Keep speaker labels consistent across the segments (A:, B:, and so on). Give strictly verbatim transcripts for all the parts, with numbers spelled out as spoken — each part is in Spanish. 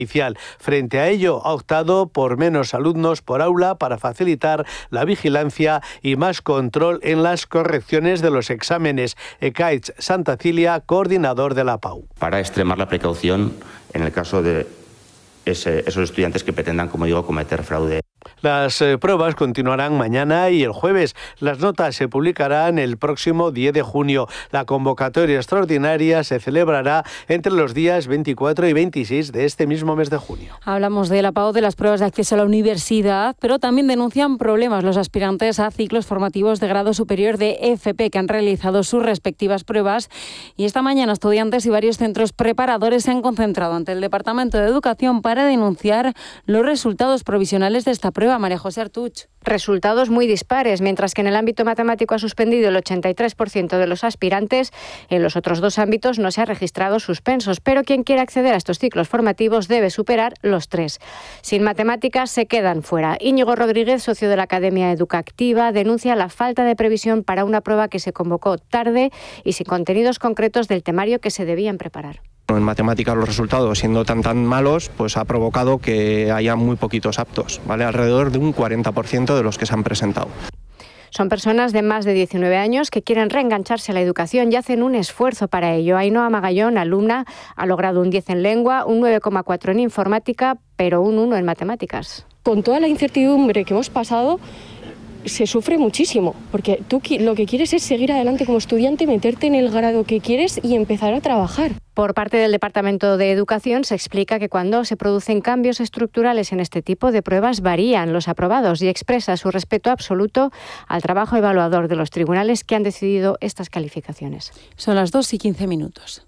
A: Frente a ello, ha optado por menos alumnos por aula para facilitar la vigilancia y más control en las correcciones de los exámenes. Ekaitz Santacilia, coordinador de la P A U.
B: Para extremar la precaución en el caso de ese, esos estudiantes que pretendan, como digo, cometer fraude.
A: Las eh, pruebas continuarán mañana y el jueves. Las notas se publicarán el próximo diez de junio. La convocatoria extraordinaria se celebrará entre los días veinticuatro y veintiséis de este mismo mes de junio.
C: Hablamos de la P A U, de las pruebas de acceso a la universidad, pero también denuncian problemas los aspirantes a ciclos formativos de grado superior de F P que han realizado sus respectivas pruebas. Y esta mañana estudiantes y varios centros preparadores se han concentrado ante el Departamento de Educación para denunciar los resultados provisionales de esta prueba. María José Artuch.
D: Resultados muy dispares. Mientras que en el ámbito matemático ha suspendido el ochenta y tres por ciento de los aspirantes, en los otros dos ámbitos no se ha registrado suspensos, pero quien quiera acceder a estos ciclos formativos debe superar los tres. Sin matemáticas se quedan fuera. Íñigo Rodríguez, socio de la Academia Educativa, denuncia la falta de previsión para una prueba que se convocó tarde y sin contenidos concretos del temario que se debían preparar.
E: En matemáticas los resultados siendo tan tan malos, pues ha provocado que haya muy poquitos aptos, ¿vale? Alrededor de un cuarenta por ciento de los que se han presentado.
D: Son personas de más de diecinueve años que quieren reengancharse a la educación y hacen un esfuerzo para ello. Ainhoa Magallón, alumna, ha logrado un diez en lengua, un nueve coma cuatro en informática, pero un uno en matemáticas.
F: Con toda la incertidumbre que hemos pasado, se sufre muchísimo, porque tú lo que quieres es seguir adelante como estudiante, meterte en el grado que quieres y empezar a trabajar.
D: Por parte del Departamento de Educación se explica que cuando se producen cambios estructurales en este tipo de pruebas varían los aprobados y expresa su respeto absoluto al trabajo evaluador de los tribunales que han decidido estas calificaciones.
C: Son las dos y quince minutos.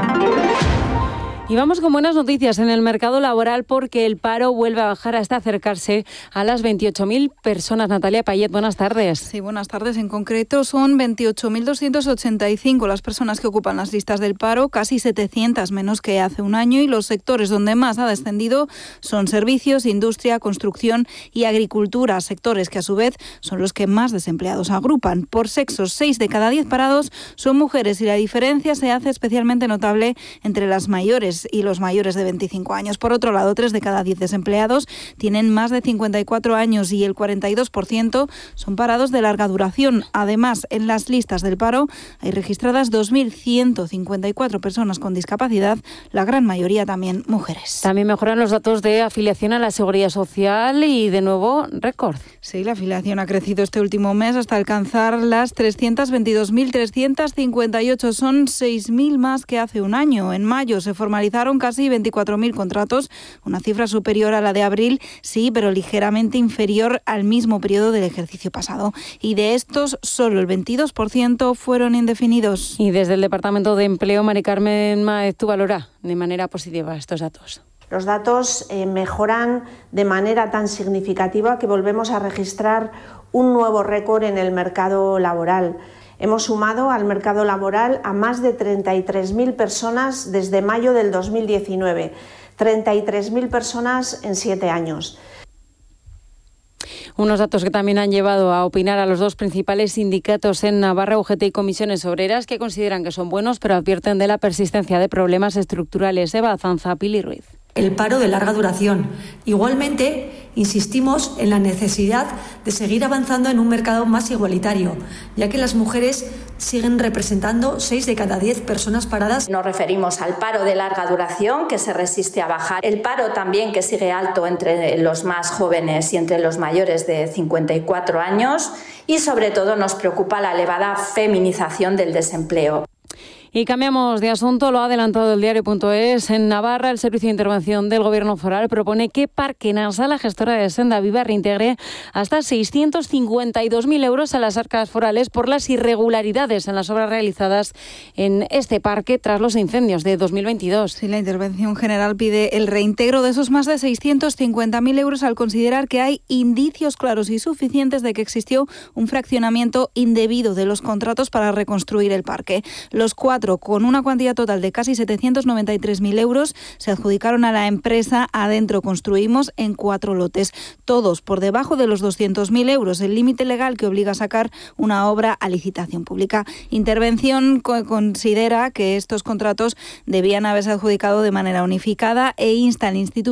C: Y vamos con buenas noticias en el mercado laboral porque el paro vuelve a bajar hasta acercarse a las veintiocho mil personas. Natalia Payet, buenas tardes.
G: Sí, buenas tardes. En concreto son veintiocho mil doscientas ochenta y cinco las personas que ocupan las listas del paro, casi setecientas menos que hace un año, y los sectores donde más ha descendido son servicios, industria, construcción y agricultura, sectores que a su vez son los que más desempleados agrupan. Por sexos, seis de cada diez parados son mujeres y la diferencia se hace especialmente notable entre las mayores y los mayores de veinticinco años. Por otro lado, tres de cada diez desempleados tienen más de cincuenta y cuatro años y el cuarenta y dos por ciento son parados de larga duración. Además, en las listas del paro hay registradas dos mil ciento cincuenta y cuatro personas con discapacidad, la gran mayoría también mujeres.
C: También mejoran los datos de afiliación a la Seguridad Social y, de nuevo, récord.
G: Sí, la afiliación ha crecido este último mes hasta alcanzar las trescientas veintidós mil trescientas cincuenta y ocho. Son seis mil más que hace un año. En mayo se formalizaron casi veinticuatro mil contratos, una cifra superior a la de abril, sí, pero ligeramente inferior al mismo periodo del ejercicio pasado. Y de estos, solo el veintidós por ciento fueron indefinidos.
C: Y desde el Departamento de Empleo, Mari Carmen Máez, ¿tú valora de manera positiva estos datos?
H: Los datos eh, mejoran de manera tan significativa que volvemos a registrar un nuevo récord en el mercado laboral. Hemos sumado al mercado laboral a más de treinta y tres mil personas desde mayo del dos mil diecinueve, treinta y tres mil personas en siete años.
C: Unos datos que también han llevado a opinar a los dos principales sindicatos en Navarra, U G T y Comisiones Obreras, que consideran que son buenos, pero advierten de la persistencia de problemas estructurales. Eva Azanza, Pili Ruiz.
I: El paro de larga duración. Igualmente, insistimos en la necesidad de seguir avanzando en un mercado más igualitario, ya que las mujeres siguen representando seis de cada diez personas paradas.
J: Nos referimos al paro de larga duración, que se resiste a bajar. El paro también, que sigue alto entre los más jóvenes y entre los mayores de cincuenta y cuatro años. Y sobre todo nos preocupa la elevada feminización del desempleo.
C: Y cambiamos de asunto, lo ha adelantado el diario punto es. En Navarra, el Servicio de Intervención del Gobierno Foral propone que Parque Nasa, la gestora de Senda Viva, reintegre hasta seiscientos cincuenta y dos mil euros a las arcas forales por las irregularidades en las obras realizadas en este parque tras los incendios de dos mil veintidós.
G: Sí, la Intervención General pide el reintegro de esos más de seiscientos cincuenta mil euros al considerar que hay indicios claros y suficientes de que existió un fraccionamiento indebido de los contratos para reconstruir el parque. Los cuatro cuatro, con una cuantía total de casi setecientos noventa y tres mil euros, se adjudicaron a la empresa Adentro Construimos en cuatro lotes, todos por debajo de los doscientos mil euros, el límite legal que obliga a sacar una obra a licitación pública. Intervención co- considera que estos contratos debían haberse adjudicado de manera unificada e insta al Instituto